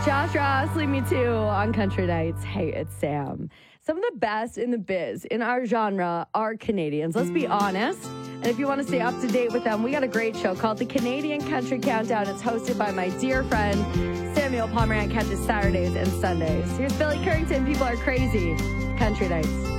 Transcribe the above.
Josh Ross, Leave Me Too on Country Nights. Hey, it's Sam. Some of the best in the biz in our genre are Canadians. Let's be honest. And if you want to stay up to date with them, we got a great show called the Canadian Country Countdown. It's hosted by my dear friend, Samuel Pomerant. Catches Saturdays and Sundays. Here's Billy Currington. People are crazy. Country Nights.